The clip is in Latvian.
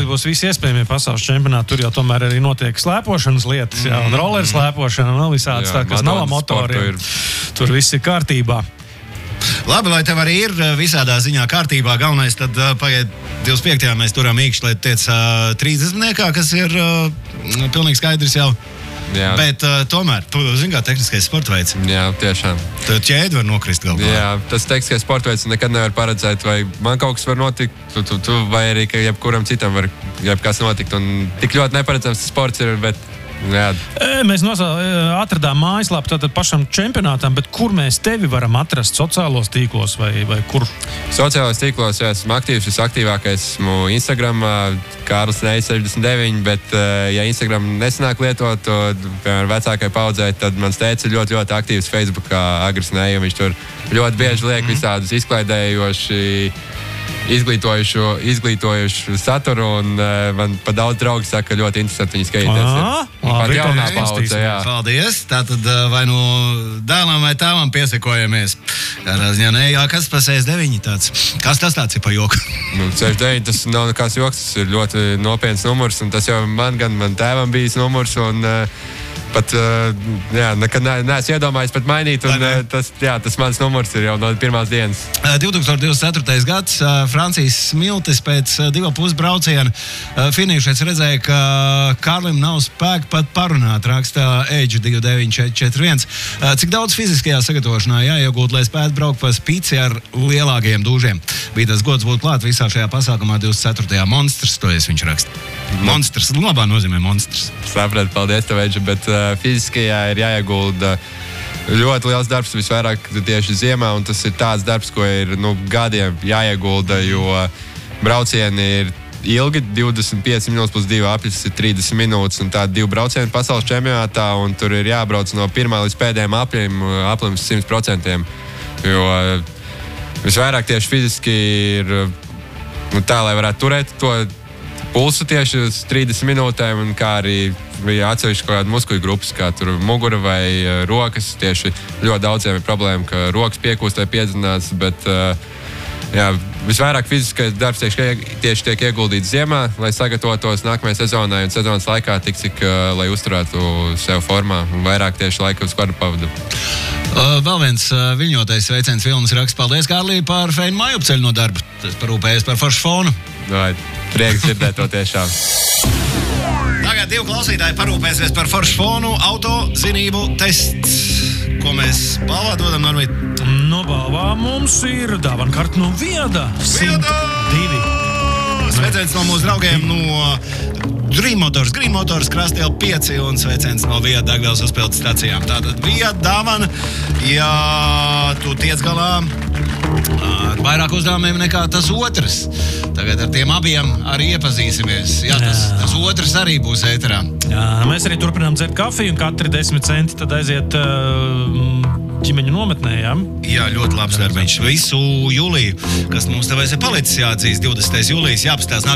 Tūlīt būs visi iespējamie pasaules čempionāti. Tur jau tomēr arī notiek slēpošanas lietas, jā, un roller slēpošana, un visāds tā, kas nav motoriem. Tur viss ir kārtībā. Labi, lai tev arī ir visādā ziņā kārtībā. Galvenais tad pagaid 25. mēs turam īkšķi, lai tiec 30-niekā, kas ir pilnīgi skaidrs jau. Jā. Bet tomēr, tu zini, kā tehniskais sportveids. Jā, tiešām. Tad ķēdi var nokrist galvā. Jā, tas tehniskais sportveids nekad nevar paredzēt, vai man kaut kas var notikt, tu vai arī, ka jebkuram citam var jebkas notikt. Un tik ļoti neparedzams sports ir, bet... Jā. Mēs atradām mājaslapu tātad pašam čempionātam, bet kur mēs tevi varam atrast? Sociālos tīklos vai kur? Sociālos tīklos esmu aktīvs, visaktīvākais esmu Instagramā, Kārlis Neis 69, bet ja Instagram nesanāk lietot, piemēram, vecākai paudzei, tad mans tēvs ir ļoti, ļoti aktīvs Facebookā, Agris Neis, un viņš tur ļoti bieži liek visādus izklaidējoši izglītojušu saturu, un man pa daudz draugi saka, ļoti interesanti viņi skatīties. Pat jaunā paudze, jā. Paldies. Tātad vai nu dēlam vai tēvam piesekojamies. Jā, kas pa 69 tāds? Kas tas tāds ir pa joku? 69 tas nav nekās joks, tas ir ļoti nopietns numurs, un tas jau man tēvam bijis numurs, un pat, nekad neesmu iedomājis pat mainīt, un tas mans numurs ir jau no pirmās dienas. 2024. gads, Francijas Smiltis pēc 2,5 brauciena finiša. Es redzēju, ka Kārlim nav spēka pat parunāt, rakstā Age 29441. Cik daudz fiziskajā sagatavošanā jāiegūt, lai spētu braukt pa spici ar lielākajiem dūžiem? Bija tas gods būt klāt visā šajā pasākumā 24. Monstrs, to viņš raksta. Monstrs, labā nozīmē monstrs. Sapratu, paldies tev, Age, bet fiziskajā ir jāiegulda ļoti liels darbs, visvairāk tieši ziemā, un tas ir tāds darbs, ko ir gadiem jāiegulda, jo braucieni ir ilgi, 25 minūtes plus 2 apļas ir 30 minūtes, un tādi 2 braucieni pasaules čempionātā, un tur ir jābrauc no pirmā līdz pēdējiem aplim 100%, jo visvairāk tieši fiziski ir tā, lai varētu turēt to pulsu tieši uz 30 minūtēm, un kā arī bija atsevišķi kaut kāda muskuļu grupas, kā tur mugura vai rokas. Tieši ļoti daudziem ir problēma, ka rokas piekūst vai piedzinās, bet visvairāk fiziskais darbs tieši tiek ieguldīts ziemā, lai sagatavotos nākamajai sezonai, un sezonas laikā tik cik, lai uzturētu sev formā, un vairāk tieši laika uz kādu pavadu. Vēl viens viļņotais sveiciens filmas raksts. Paldies, Kārlī, par feinu mājupceļu no darba. Tas parūpējies par foršu fonu. Prieks dzirdēt to tiešām. Tagad 2 klausītāji parūpēsies par foršu fonu, auto zinību tests. Ko mēs balvā dodam, Normīt? No balvā mums ir dāvankarte no Vieda. 102. Sveiciens no mūsu draugiem no Green Motors, Krastiela 5 un sveiciens no Vieda degvielas uzpildes stacijām. Tātad Vieda dāvana, ja tu tiec galā ar vairāk uzdevumiem nekā tas otrs. Tagad ar tiem abiem arī iepazīsimies. Jā, tas otrs arī būs ēterā. Jā, mēs arī turpinām dzert kafiju, un katri 10 centi tad aiziet ģimeņu nometnē, jā? Jā, ļoti labs darbiņš. Visu jūliju, kas mums tev ir palicis jāatzīst, 20. jūlijas jāpastāst.